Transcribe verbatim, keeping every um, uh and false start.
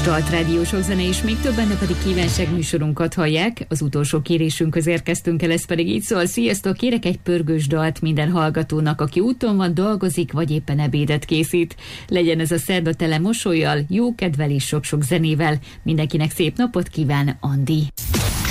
dalt, rádiósok zene és még több, benne pedig kívánság műsorunkat hallják. Az utolsó kérésünkhöz érkeztünk el, ez pedig így szól. Sziasztok, kérek egy pörgős dalt minden hallgatónak, aki úton van, dolgozik, vagy éppen ebédet készít. Legyen ez a szerda tele mosollyal, jó kedvel és sok-sok zenével. Mindenkinek szép napot kíván Andi.